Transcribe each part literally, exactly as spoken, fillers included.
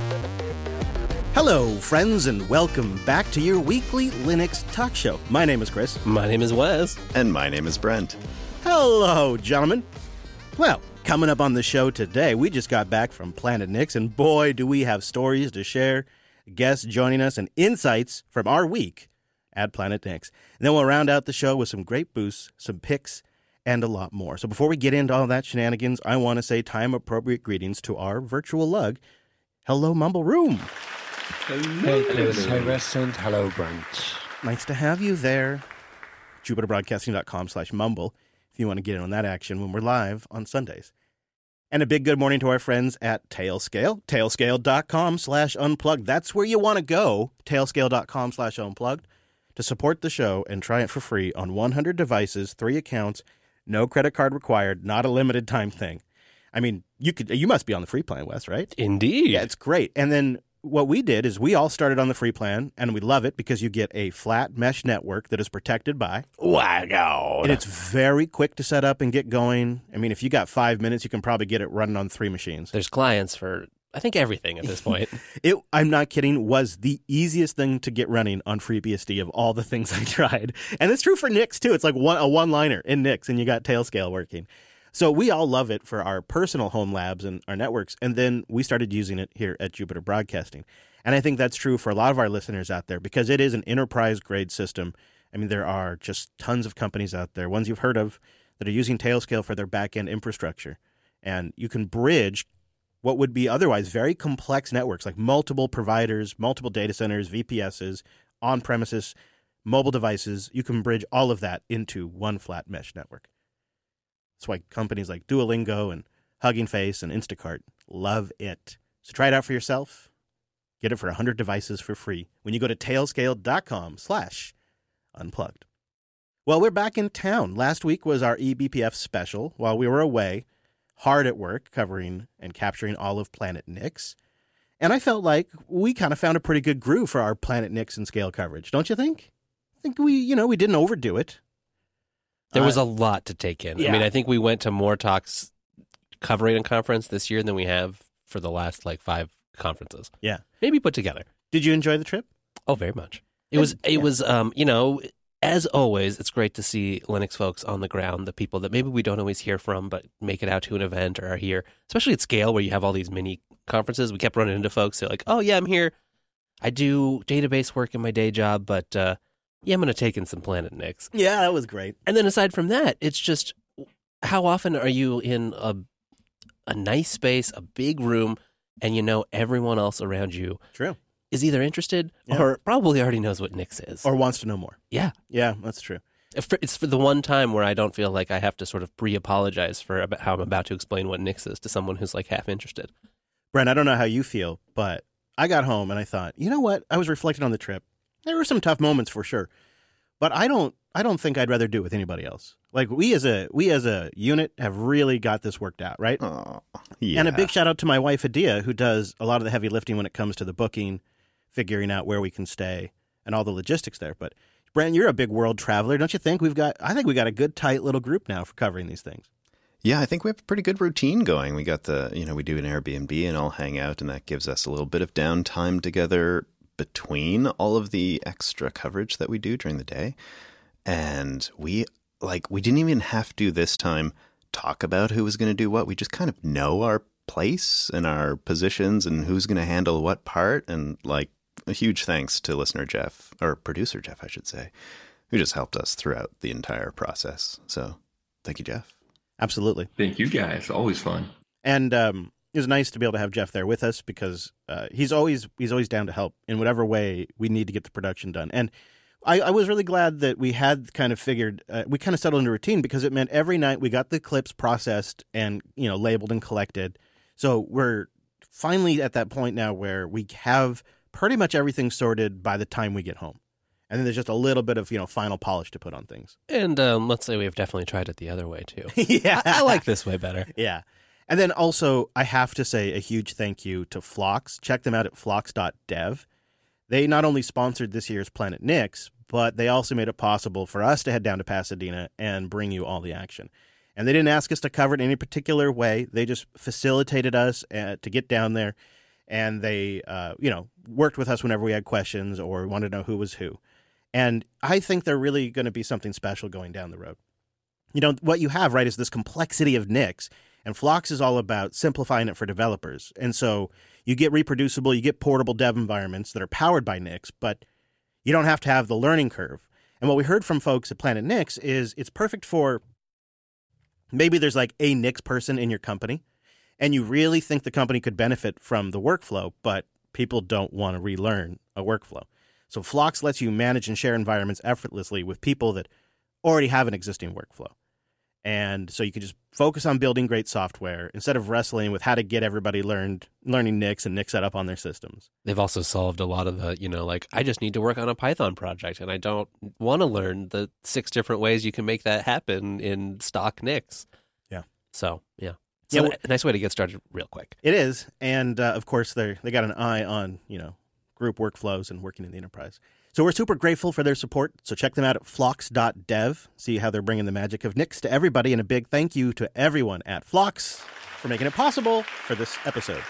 Hello, friends, and welcome back to your weekly Linux talk show. My name is Chris. My name is Wes. And my name is Brent. Hello, gentlemen. Well, coming up on the show today, we just got back from Planet Nix, and boy, do we have stories to share, guests joining us, and insights from our week at Planet Nix. And then we'll round out the show with some great boosts, some picks, and a lot more. So before we get into all that shenanigans, I want to say time-appropriate greetings to our virtual lug. Hello, Mumble Room. Hey, Chris. Hey, Wes, and hello, Brent. Nice to have you there. JupiterBroadcasting.com slash mumble if you want to get in on that action when we're live on Sundays. And a big good morning to our friends at Tailscale. Tailscale.com slash unplugged. That's where you want to go. Tailscale.com slash unplugged to support the show and try it for free on one hundred devices, three accounts, no credit card required, not a limited time thing. I mean, you could you must be on the free plan, Wes, right? Indeed. Yeah, it's great. And then what we did is we all started on the free plan, and we love it because you get a flat mesh network that is protected by Wow. And it's very quick to set up and get going. I mean, if you got five minutes, you can probably get it running on three machines. There's clients for, I think, everything at this point. It, I'm not kidding, was the easiest thing to get running on FreeBSD of all the things I tried. And it's true for Nix, too. It's like one, a one-liner in Nix, and you got Tailscale working. So we all love it for our personal home labs and our networks, and then we started using it here at Jupiter Broadcasting. And I think that's true for a lot of our listeners out there because it is an enterprise-grade system. I mean, there are just tons of companies out there, ones you've heard of, that are using Tailscale for their back-end infrastructure. And you can bridge what would be otherwise very complex networks, like multiple providers, multiple data centers, V P Ss, on-premises, mobile devices. You can bridge all of that into one flat mesh network. That's why companies like Duolingo and Hugging Face and Instacart love it. So try it out for yourself. Get it for one hundred devices for free when you go to tailscale.com slash unplugged. Well, we're back in town. Last week was our E B P F special while we were away, hard at work, covering and capturing all of Planet Nix. And I felt like we kind of found a pretty good groove for our Planet Nix and scale coverage, don't you think? I think we, you know, we didn't overdo it. There was a lot to take in. Yeah. I mean, I think we went to more talks covering a conference this year than we have for the last, like, five conferences. Yeah. Maybe put together. Did you enjoy the trip? Oh, very much. It was, it yeah. was, um, you know, as always, it's great to see Linux folks on the ground, the people that maybe we don't always hear from, but make it out to an event or are here, especially at scale where you have all these mini conferences. We kept running into folks who are like, oh, yeah, I'm here. I do database work in my day job, but, uh, yeah, I'm going to take in some Planet Nix. Yeah, that was great. And then aside from that, it's just how often are you in a a nice space, a big room, and you know everyone else around you True. is either interested Yeah. or probably already knows what Nix is. Or wants to know more. yeah. Yeah, that's true. If- It's for the one time where I don't feel like I have to sort of pre-apologize for about how I'm about to explain what Nix is to someone who's like half interested. Brent, I don't know how you feel, but I got home and I thought, you know what? I was reflecting on the trip. There were some tough moments for sure, but I don't. I don't think I'd rather do it with anybody else. Like we as a we as a unit have really got this worked out, right? Oh, yeah. And a big shout out to my wife Adia, who does a lot of the heavy lifting when it comes to the booking, figuring out where we can stay, and all the logistics there. But Brent, you're a big world traveler, don't you think? We've got. I think we got a good tight little group now for covering these things. Yeah, I think we have a pretty good routine going. We got the, you know, we do an Airbnb and all hang out, and that gives us a little bit of downtime together between all of the extra coverage that we do during the day. And we, like, we didn't even have to this time talk about who was going to do what. We just kind of know our place and our positions and who's going to handle what part. And, like, a huge thanks to listener Jeff, or producer Jeff, I should say, who just helped us throughout the entire process. So thank you, Jeff. Absolutely. Thank you guys. Always fun. And um, it was nice to be able to have Jeff there with us because uh, he's always he's always down to help in whatever way we need to get the production done. And I, I was really glad that we had kind of figured uh, we kind of settled into routine because it meant every night we got the clips processed and, you know, labeled and collected. So we're finally at that point now where we have pretty much everything sorted by the time we get home. And then there's just a little bit of, you know, final polish to put on things. And um, let's say we've definitely tried it the other way, too. Yeah. I, I like this way better. Yeah. And then also, I have to say a huge thank you to Phlox. Check them out at phlox dot dev. They not only sponsored this year's Planet Nix, but they also made it possible for us to head down to Pasadena and bring you all the action. And they didn't ask us to cover it in any particular way. They just facilitated us uh, to get down there. and they, uh, you know, worked with us whenever we had questions or wanted to know who was who. And I think they're really going to be something special going down the road. You know, what you have, right, is this complexity of Nix, and Phlox is all about simplifying it for developers. And so you get reproducible, you get portable dev environments that are powered by Nix, but you don't have to have the learning curve. And what we heard from folks at Planet Nix is it's perfect for maybe there's like a Nix person in your company, and you really think the company could benefit from the workflow, but people don't want to relearn a workflow. So Phlox lets you manage and share environments effortlessly with people that already have an existing workflow. And so you can just focus on building great software instead of wrestling with how to get everybody learned learning Nix and Nix set up on their systems. They've also solved a lot of the, you know, like, I just need to work on a Python project and I don't want to learn the six different ways you can make that happen in stock Nix. Yeah. So, yeah. It's Yeah, a nice way to get started real quick. It is. And, uh, of course, they they got an eye on, you know, group workflows and working in the enterprise. So we're super grateful for their support. So check them out at phlox dot dev. See how they're bringing the magic of Nix to everybody. And a big thank you to everyone at Phlox for making it possible for this episode.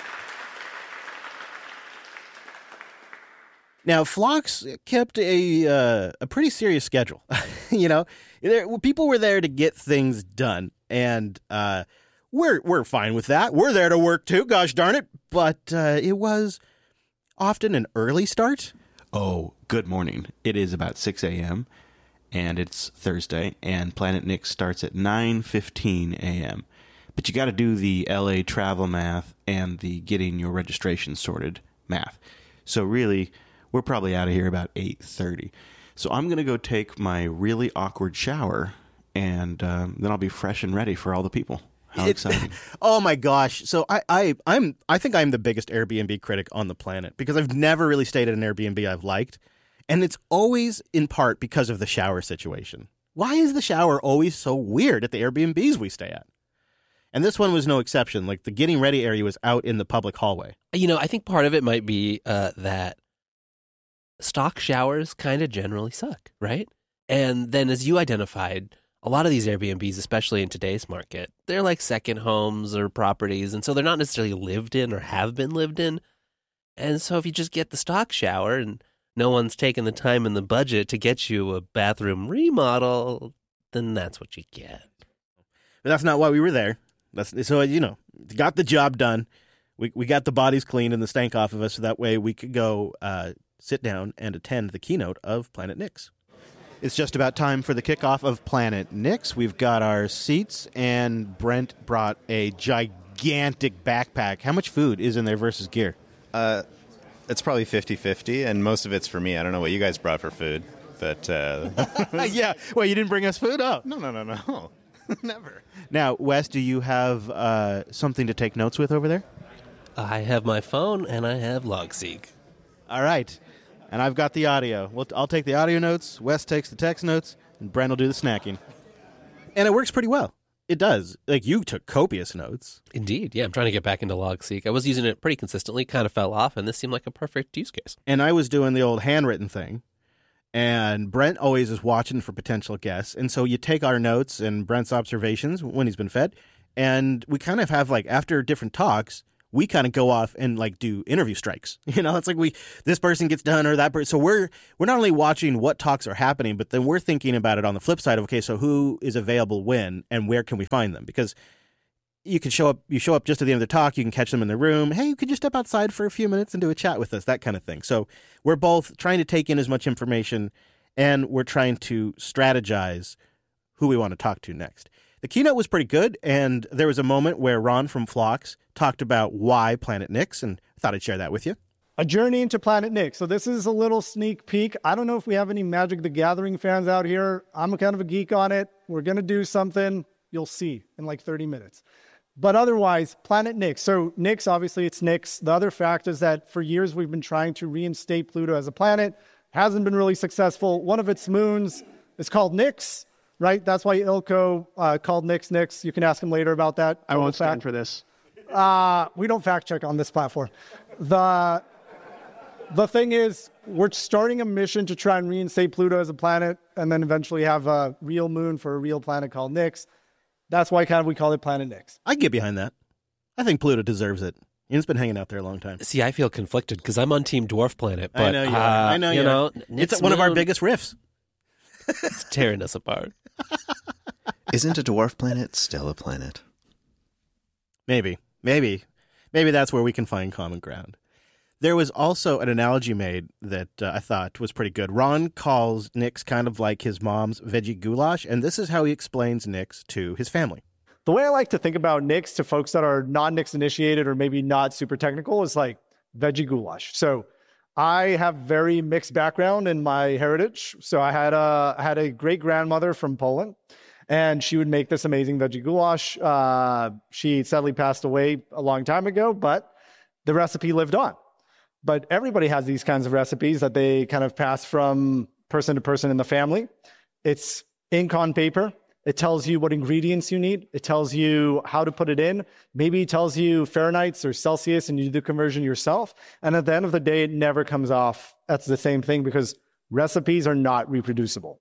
Now, Phlox kept a uh, a pretty serious schedule. you know, there, people were there to get things done, and uh, we're we're fine with that. We're there to work too. Gosh darn it! But uh, it was often an early start. Oh, good morning. It is about six a.m., and it's Thursday, and Planet Nix starts at nine fifteen a.m. But you got to do the L A travel math and the getting your registration sorted math. So really, we're probably out of here about eight thirty. So I'm going to go take my really awkward shower, and um, then I'll be fresh and ready for all the people. How It- exciting. Oh my gosh. So I, I I'm I think I'm the biggest Airbnb critic on the planet because I've never really stayed at an Airbnb I've liked. And it's always in part because of the shower situation. Why is the shower always so weird at the Airbnbs we stay at? And this one was no exception. Like the getting ready area was out in the public hallway. You know, I think part of it might be uh, that stock showers kind of generally suck, right? And then as you identified, a lot of these Airbnbs, especially in today's market, they're like second homes or properties. And so they're not necessarily lived in or have been lived in. And so if you just get the stock shower and no one's taken the time and the budget to get you a bathroom remodel, then that's what you get. But that's not why we were there. That's so you know, got the job done. We we got the bodies cleaned and the stank off of us, so that way we could go uh, sit down and attend the keynote of Planet Nix. It's just about time for the kickoff of Planet Nix. We've got our seats, and Brent brought a gigantic backpack. How much food is in there versus gear? Uh, it's probably fifty-fifty, and most of it's for me. I don't know what you guys brought for food, but... Uh, yeah. Well, you didn't bring us food up. no, no, no, no. Never. Now, Wes, do you have uh, something to take notes with over there? I have my phone and I have Logseek. All right. And I've got the audio. We'll, I'll take the audio notes, Wes takes the text notes, and Brent will do the snacking. And it works pretty well. It does. Like, you took copious notes. Indeed. Yeah, I'm trying to get back into Logseek. I was using it pretty consistently, kind of fell off, and this seemed like a perfect use case. And I was doing the old handwritten thing. And Brent always is watching for potential guests. And so you take our notes and Brent's observations when he's been fed. And we kind of have, like, after different talks, we kind of go off and like do interview strikes. You know, it's like we this person gets done or that person. So we're we're not only watching what talks are happening, but then we're thinking about it on the flip side of, okay, so who is available when and where can we find them? Because you can show up, you show up just at the end of the talk, you can catch them in the room. Hey, could you step outside for a few minutes and do a chat with us? That kind of thing. So we're both trying to take in as much information, and we're trying to strategize who we want to talk to next. The keynote was pretty good, and there was a moment where Ron from Phlox talked about why Planet Nix, and I thought I'd share that with you. A journey into Planet Nix. So this is a little sneak peek. I don't know if we have any Magic the Gathering fans out here. I'm kind of a geek on it. We're going to do something you'll see in like thirty minutes. But otherwise, Planet Nix. So Nix, obviously it's Nix. The other fact is that for years we've been trying to reinstate Pluto as a planet. Hasn't been really successful. One of its moons is called Nix, right? That's why Ilko uh, called Nix Nix. You can ask him later about that. I won't fact. stand for this. Uh, we don't fact check on this platform. The, the thing is, we're starting a mission to try and reinstate Pluto as a planet and then eventually have a real moon for a real planet called Nix. That's why kind of we call it Planet Nix. I can get behind that. I think Pluto deserves it. Ian's been hanging out there a long time. See, I feel conflicted because I'm on Team Dwarf Planet. But, I know you uh, are. I know you, you know, are. Nick's It's one of our moon, biggest riffs. It's tearing us apart. Isn't a dwarf planet still a planet? Maybe. Maybe. Maybe that's where we can find common ground. There was also an analogy made that uh, I thought was pretty good. Ron calls Nix kind of like his mom's veggie goulash, and this is how he explains Nix to his family. The way I like to think about Nix to folks that are non-Nix initiated or maybe not super technical is like veggie goulash. So I have very mixed background in my heritage. So I had a, I had a great grandmother from Poland, and she would make this amazing veggie goulash. Uh, she sadly passed away a long time ago, but the recipe lived on. But everybody has these kinds of recipes that they kind of pass from person to person in the family. It's ink on paper. It tells you what ingredients you need. It tells you how to put it in. Maybe it tells you Fahrenheit or Celsius and you do the conversion yourself. And at the end of the day, it never comes off. That's the same thing because recipes are not reproducible.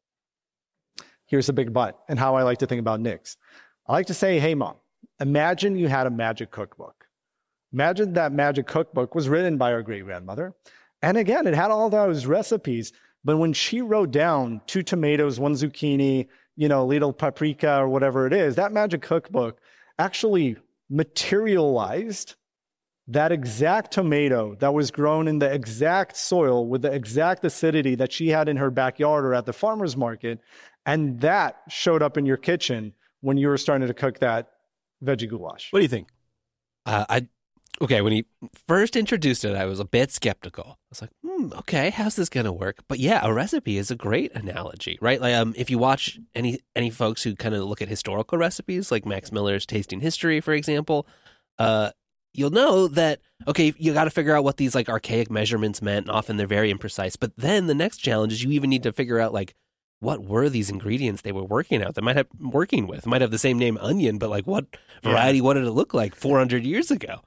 Here's a big but and how I like to think about Nix. I like to say, hey, Mom, imagine you had a magic cookbook. Imagine that magic cookbook was written by our great-grandmother. And again, it had all those recipes. But when she wrote down two tomatoes, one zucchini, you know, little paprika or whatever it is, that magic cookbook actually materialized that exact tomato that was grown in the exact soil with the exact acidity that she had in her backyard or at the farmer's market. And that showed up in your kitchen when you were starting to cook that veggie goulash. What do you think? Uh, I Okay, when he first introduced it, I was a bit skeptical. I was like, hmm, okay, how's this going to work? But yeah, a recipe is a great analogy, right? Like, um, if you watch any any folks who kind of look at historical recipes, like Max Miller's Tasting History, for example, uh, you'll know that, okay, you got to figure out what these like archaic measurements meant, and often they're very imprecise. But then the next challenge is you even need to figure out, like, what were these ingredients they were working out? They might have working with, might have the same name onion, but like what variety, yeah. What did it look like four hundred years ago?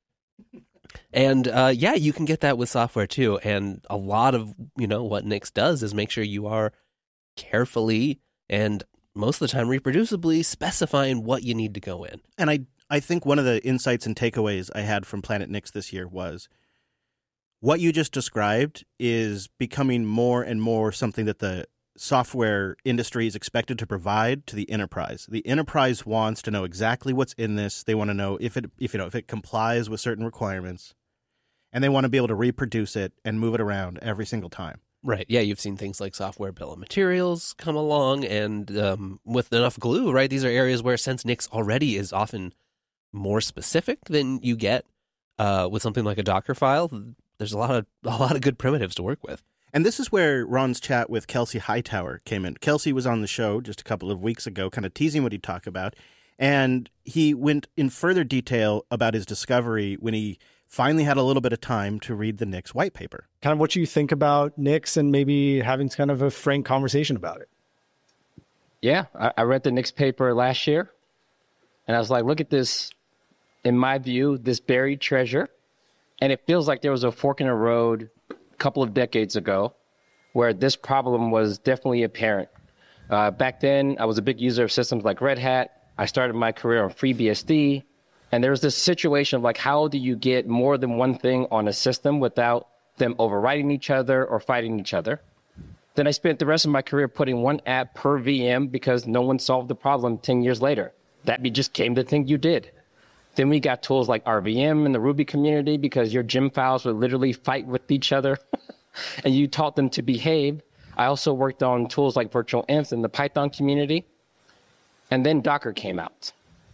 And uh, yeah, you can get that with software too. And a lot of, you know, what Nix does is make sure you are carefully and most of the time reproducibly specifying what you need to go in. And I, I think one of the insights and takeaways I had from Planet Nix this year was what you just described is becoming more and more something that the software industry is expected to provide to the enterprise. The enterprise wants to know exactly what's in this. They want to know if it, if you know, if it complies with certain requirements, and they want to be able to reproduce it and move it around every single time. Right. Yeah, you've seen things like software bill of materials come along, and um, with enough glue, right? These are areas where since Nix already is often more specific than you get uh, with something like a Docker file, there's a lot of a lot of good primitives to work with. And this is where Ron's chat with Kelsey Hightower came in. Kelsey was on the show just a couple of weeks ago, kind of teasing what he'd talk about. And he went in further detail about his discovery when he finally had a little bit of time to read the Nix white paper. Kind of what you think about Nix and maybe having kind of a frank conversation about it. Yeah, I, I read the Nix paper last year, and I was like, look at this, in my view, this buried treasure. And it feels like there was a fork in the road a couple of decades ago where this problem was definitely apparent. Uh, back then, I was a big user of systems like Red Hat. I started my career on FreeBSD. And there was this situation of like, how do you get more than one thing on a system without them overriding each other or fighting each other? Then I spent the rest of my career putting one app per V M because no one solved the problem ten years later. That just became the thing you did. Then we got tools like R V M in the Ruby community because your gem files would literally fight with each other and you taught them to behave. I also worked on tools like virtual ints in the Python community. And then Docker came out.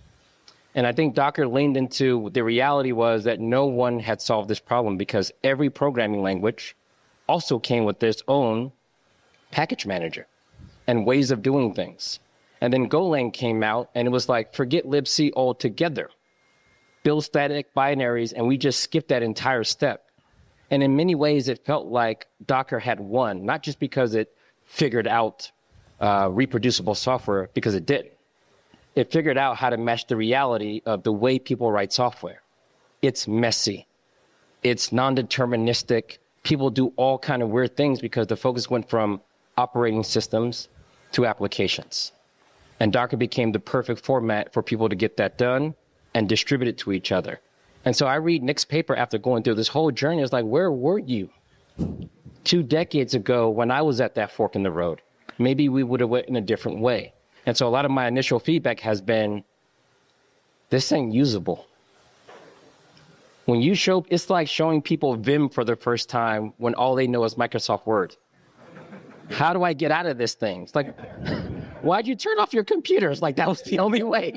And I think Docker leaned into the reality was that no one had solved this problem because every programming language also came with its own package manager and ways of doing things. And then Golang came out and it was like, forget libc altogether. Build static binaries, and we just skipped that entire step. And in many ways, it felt like Docker had won, not just because it figured out uh, reproducible software, because it did. It figured out how to match the reality of the way people write software. It's messy. It's non-deterministic. People do all kind of weird things because the focus went from operating systems to applications. And Docker became the perfect format for people to get that done and distribute it to each other. And so I read Nick's paper after going through this whole journey. It's like, where were you two decades ago when I was at that fork in the road? Maybe we would have went in a different way. And so a lot of my initial feedback has been, this ain't usable. When you show, it's like showing people Vim for the first time when all they know is Microsoft Word. How do I get out of this thing? It's like, why'd you turn off your computers? Like, that was the only way.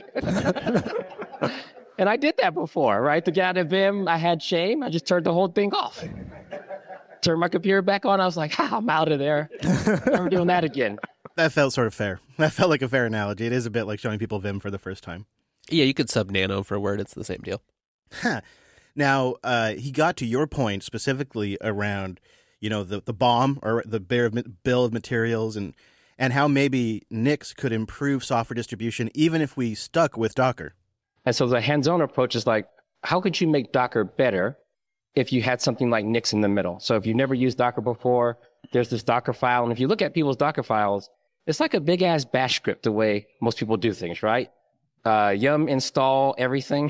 And I did that before, right? To get out of Vim, I had shame. I just turned the whole thing off. Turned my computer back on. I was like, ah, I'm out of there. Never doing that again. That felt sort of fair. That felt like a fair analogy. It is a bit like showing people Vim for the first time. Yeah, you could sub Nano for Word. It's the same deal. Huh. Now, uh, he got to your point specifically around, you know, the, the B O M or the bill of materials and, and how maybe Nix could improve software distribution even if we stuck with Docker. And so the hands-on approach is like, how could you make Docker better if you had something like Nix in the middle? So if you've never used Docker before, there's this Docker file. And if you look at people's Docker files, it's like a big-ass bash script the way most people do things, right? Uh, yum install everything.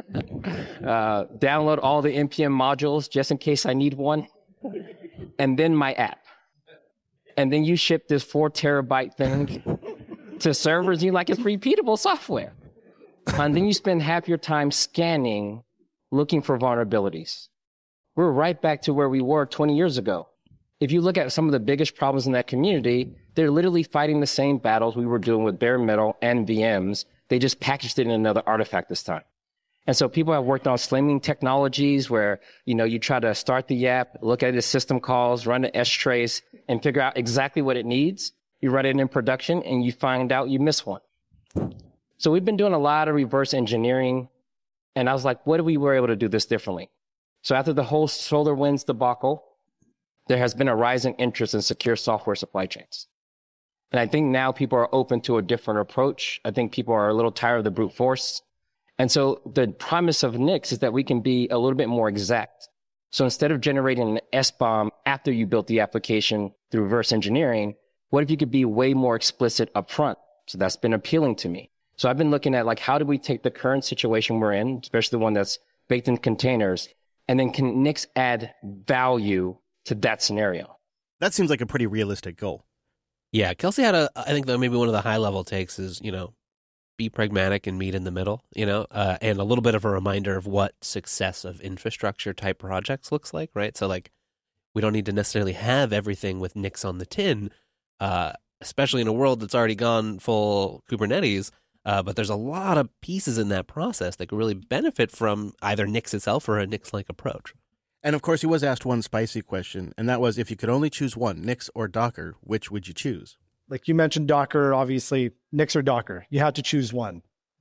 uh, download all the N P M modules just in case I need one. And then my app. And then you ship this four terabyte thing to servers. You like it's repeatable software. And then you spend half your time scanning, looking for vulnerabilities. We're right back to where we were twenty years ago. If you look at some of the biggest problems in that community, they're literally fighting the same battles we were doing with bare metal and V Ms. They just packaged it in another artifact this time. And so people have worked on slimming technologies where, you know, you try to start the app, look at its system calls, run the strace, and figure out exactly what it needs. You run it in production, and you find out you miss one. So we've been doing a lot of reverse engineering, and I was like, what if we were able to do this differently? So after the whole SolarWinds debacle, there has been a rising interest in secure software supply chains. And I think now people are open to a different approach. I think people are a little tired of the brute force. And so the promise of Nix is that we can be a little bit more exact. So instead of generating an S B O M after you built the application through reverse engineering, what if you could be way more explicit upfront? So that's been appealing to me. So I've been looking at, like, how do we take the current situation we're in, especially the one that's baked in containers, and then can Nix add value to that scenario? That seems like a pretty realistic goal. Yeah, Kelsey had a, I think that maybe one of the high level takes is, you know, be pragmatic and meet in the middle, you know, uh, and a little bit of a reminder of what success of infrastructure type projects looks like, right? So, like, we don't need to necessarily have everything with Nix on the tin, uh, especially in a world that's already gone full Kubernetes. Uh, but there's a lot of pieces in that process that could really benefit from either Nix itself or a Nix-like approach. And of course, he was asked one spicy question, and that was, if you could only choose one, Nix or Docker, which would you choose? Like you mentioned Docker, obviously, Nix or Docker. You had to choose one.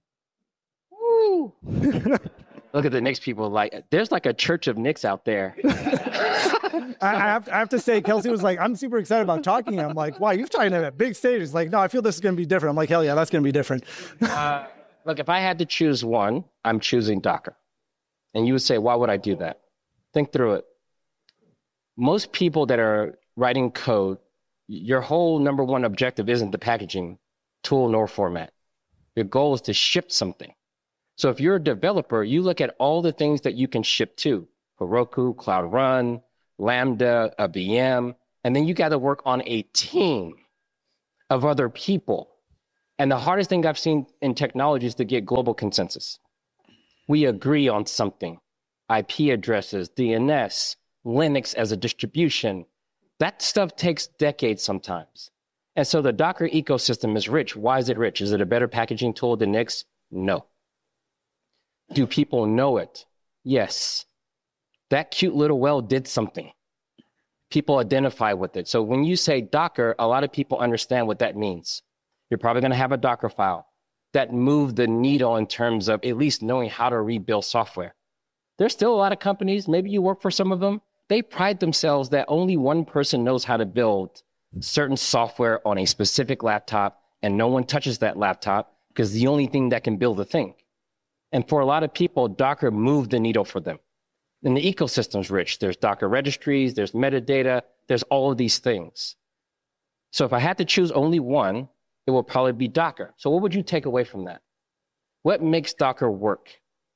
Woo! Look at the Nix people. Like, there's like a church of Nix out there. I, I, have, I have to say, Kelsey was like, I'm super excited about talking. I'm like, wow, you're talking at a big stage. He's like, no, I feel this is going to be different. I'm like, hell yeah, that's going to be different. uh, look, if I had to choose one, I'm choosing Docker. And you would say, why would I do that? Think through it. Most people that are writing code, your whole number one objective isn't the packaging tool nor format. Your goal is to ship something. So if you're a developer, you look at all the things that you can ship to. Heroku, Cloud Run, Lambda, a V M, and then you got to work on a team of other people. And the hardest thing I've seen in technology is to get global consensus. We agree on something. I P addresses, D N S, Linux as a distribution. That stuff takes decades sometimes. And so the Docker ecosystem is rich. Why is it rich? Is it a better packaging tool than Nix? No. Do people know it? Yes. That cute little well did something. People identify with it. So when you say Docker, a lot of people understand what that means. You're probably going to have a Docker file that moved the needle in terms of at least knowing how to rebuild software. There's still a lot of companies, maybe you work for some of them, they pride themselves that only one person knows how to build certain software on a specific laptop, and no one touches that laptop because the only thing that can build the thing. And for a lot of people, Docker moved the needle for them. And the ecosystem's rich. There's Docker registries, there's metadata, there's all of these things. So if I had to choose only one, it will probably be Docker. So what would you take away from that? What makes Docker work?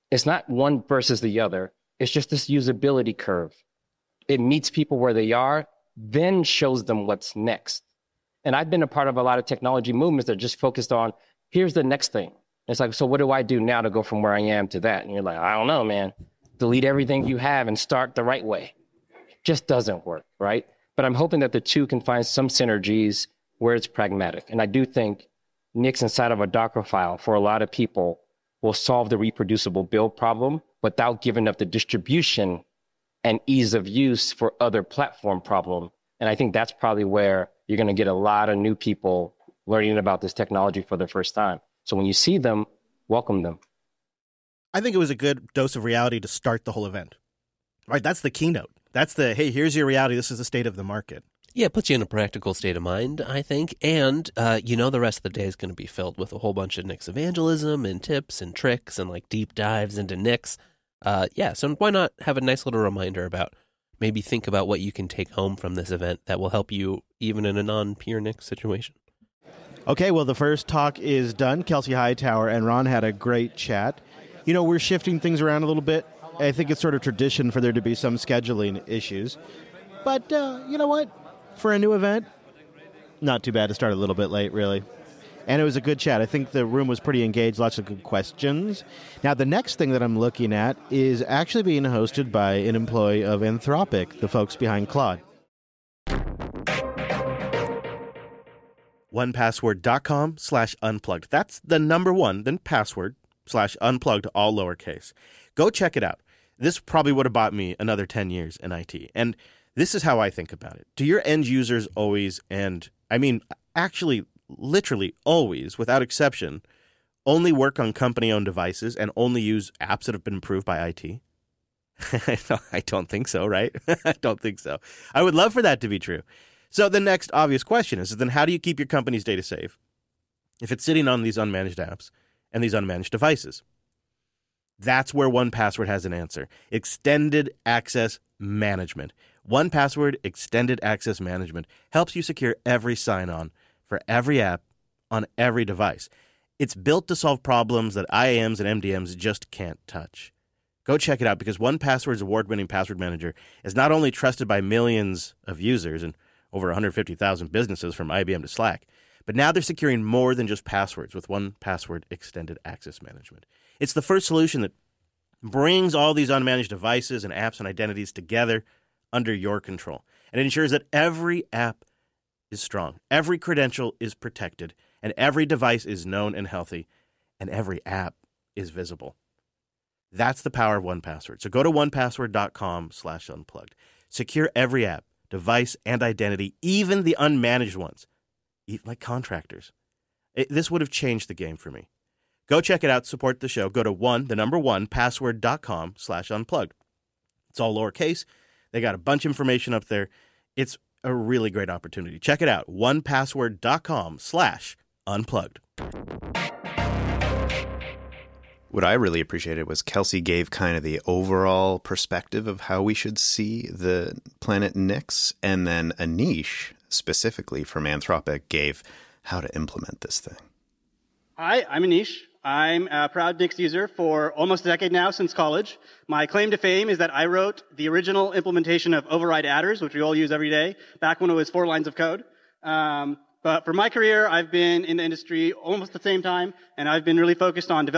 It's not one versus the other. It's just this usability curve. It meets people where they are, then shows them what's next. And I've been a part of a lot of technology movements that are just focused on, here's the next thing. It's like, so what do I do now to go from where I am to that? And you're like, I don't know, man. Delete everything you have and start the right way. Just doesn't work, right? But I'm hoping that the two can find some synergies where it's pragmatic. And I do think Nix inside of a Docker file for a lot of people will solve the reproducible build problem without giving up the distribution and ease of use for other platform problem. And I think that's probably where you're going to get a lot of new people learning about this technology for the first time. So when you see them, welcome them. I think it was a good dose of reality to start the whole event. Right, that's the keynote. That's the, hey, here's your reality. This is the state of the market. Yeah, it puts you in a practical state of mind, I think. And, uh, you know, the rest of the day is going to be filled with a whole bunch of Nix evangelism and tips and tricks and, like, deep dives into Nix. Uh, yeah, so why not have a nice little reminder about maybe think about what you can take home from this event that will help you even in a non-pure Nix situation. Okay, well, the first talk is done. Kelsey Hightower and Ron had a great chat. You know, we're shifting things around a little bit. I think it's sort of tradition for there to be some scheduling issues. But, uh, you know what? For a new event, not too bad to start a little bit late, really. And it was a good chat. I think the room was pretty engaged, lots of good questions. Now, the next thing that I'm looking at is actually being hosted by an employee of Anthropic, the folks behind Claude. one password dot com slash unplugged. That's the number one, then password slash unplugged, all lowercase. Go check it out. This probably would have bought me another ten years in I T. And this is how I think about it. Do your end users always, and I mean, actually, literally always, without exception, only work on company-owned devices and only use apps that have been approved by I T? I don't think so, right? I don't think so. I would love for that to be true. So the next obvious question is, then how do you keep your company's data safe if it's sitting on these unmanaged apps and these unmanaged devices? That's where one password has an answer. Extended Access Management. one password Extended Access Management helps you secure every sign-on for every app on every device. It's built to solve problems that I A Ms and M D Ms just can't touch. Go check it out because one password's award-winning password manager is not only trusted by millions of users and over one hundred fifty thousand businesses from I B M to Slack, but now they're securing more than just passwords with one password Extended Access Management. It's the first solution that brings all these unmanaged devices and apps and identities together under your control. And it ensures that every app is strong, every credential is protected, and every device is known and healthy, and every app is visible. That's the power of one password. So go to one password dot com slash unplugged. Secure every app, device, and identity, even the unmanaged ones, even like contractors. It, this would have changed the game for me. Go check it out, support the show. Go to one, the number one, password dot com slash unplugged. It's all lowercase. They got a bunch of information up there. It's a really great opportunity. Check it out, one password dot com slash unplugged. What I really appreciated was Kelsey gave kind of the overall perspective of how we should see the planet Nix, and then Anish, specifically from Anthropic, gave how to implement this thing. Hi, I'm Anish. I'm a proud Nix user for almost a decade now, since college. My claim to fame is that I wrote the original implementation of override adders, which we all use every day, back when it was four lines of code. Um, but for my career, I've been in the industry almost the same time, and I've been really focused on developing